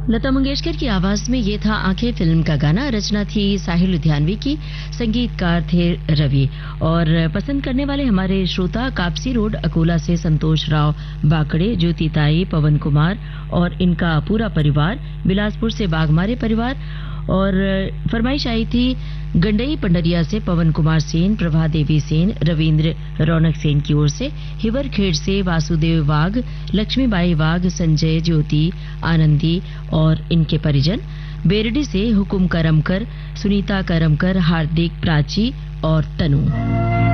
लता मंगेशकर की आवाज में ये था आंखें फिल्म का गाना। रचना थी साहिल लुधियानवी की, संगीतकार थे रवि। और पसंद करने वाले हमारे श्रोता कापसी रोड अकोला से संतोष राव बाकड़े, ज्योति ताई, पवन कुमार और इनका पूरा परिवार, बिलासपुर से बागमारे परिवार। और फरमाइश आई थी गंडई पंडरिया से पवन कुमार सेन, प्रभा देवी सेन, रविंद्र रौनक सेन की ओर से, हिवरखेड़ से वासुदेव वाघ, लक्ष्मीबाई वाघ, संजय, ज्योति, आनंदी और इनके परिजन, बेरडी से हुकुम करमकर, सुनीता करमकर, हार्दिक, प्राची और तनु।